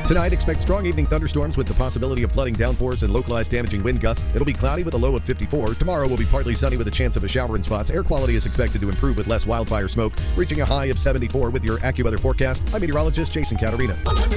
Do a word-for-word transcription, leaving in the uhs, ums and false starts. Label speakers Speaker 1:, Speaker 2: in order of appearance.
Speaker 1: Tonight, expect strong evening thunderstorms with the possibility of flooding, downpours, and localized damaging wind gusts. It'll be cloudy with a low of fifty-four. Tomorrow will be partly sunny with a chance of a shower in spots. Air quality is expected to improve with less wildfire smoke, reaching a high of seventy-four with your AccuWeather forecast. I'm meteorologist Jason Caterina.